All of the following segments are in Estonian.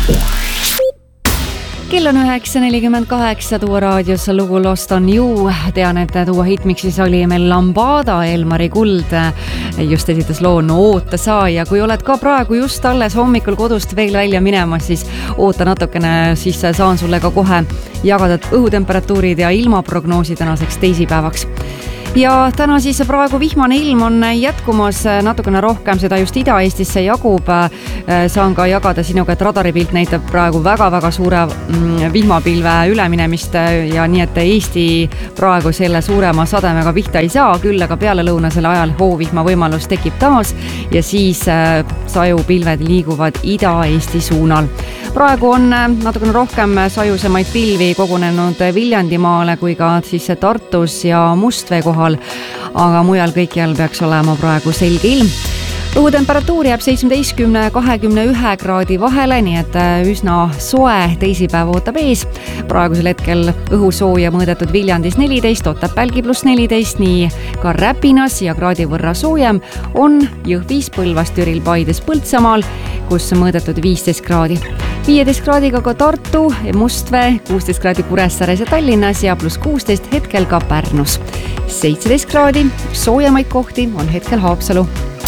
Kell on 9.48, Tuua raadios lugu Lost on You. Tean, et Tuua hitmiksis oli meil Lambada, Elmari Kuld just esitas loo No oota sa, ja kui oled ka praegu just alles hommikul kodust veel välja minemas, siis oota natukene, siis saan sulle ka kohe jagada õhutemperatuurid ja ilmaprognoosi tänaseks teisipäevaks. Ja täna siis praegu vihmane ilm on jätkumas natukene rohkem, seda just Ida-Eestisse jagub. Saan ka jagada sinuga, et radaripilt näitab praegu väga-väga suure vihmapilve üleminemist ja nii, et Eesti praegu selle suurema sademega pihta ei saa, küll aga peale lõunasel ajal hoovihma võimalus tekib taas ja siis sajupilved liiguvad Ida-Eesti suunal. Praegu on natukene rohkem sajusemaid pilvi kogunenud Viljandimaale kui ka siis Tartus ja Mustvee kohal, aga mujal kõikjal peaks olema praegu selge ilm. Õhutemperatuur jääb 17-21 kraadi vahele, nii et üsna soe teisipäev ootab ees. Praegusel hetkel õhusooja mõõdetud Viljandis 14, Otepälgi +14, nii ka Räpinas ja kraadi võrra soojem on Jõhvis, Põlvas, Türil, Paides, Põltsamaal, kus mõõdetud 15 kraadi. 15 kraadiga ka Tartu, Mustvee, 16 kraadi Kuressaares ja Tallinnas ja +16 hetkel ka Pärnus. 17 kraadi, soojemaid kohti on hetkel Haapsalu.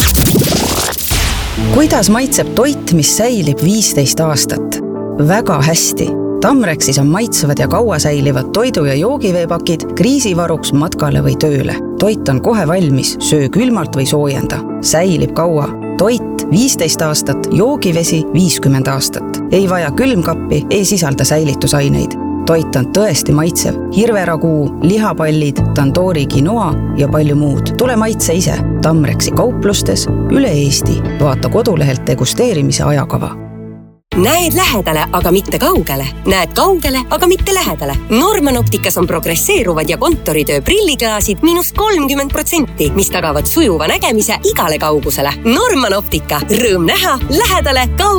Kuidas maitseb toit, mis säilib 15 aastat? Väga hästi. Tamrexis on maitsevad ja kaua säilivad toidu- ja joogiveepakid kriisivaruks matkale või tööle. Toit on kohe valmis, söö külmalt või soojenda. Säilib kaua. Toit 15 aastat, joogivesi 50 aastat. Ei vaja külmkappi, ei sisalda säilitusaineid. Toit on tõesti maitsev. Hirveraguu, lihapallid, tandoori quinoa ja palju muud. Tule maitse ise. Tamrexi kauplustes üle Eesti. Vaata kodulehelt degusteerimise ajakava. Näed lähedale, aga mitte kaugele. Näed kaugele, aga mitte lähedale. Norman Opticas on progresseeruvad ja kontoritöö prilliklaasid -30%, mis tagavad sujuva nägemise igale kaugusele. Norman Optica. Rõõm näha lähedale kaugele.